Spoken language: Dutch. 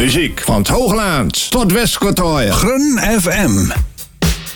Muziek van het Hoogland tot Westkwartier. Grun FM.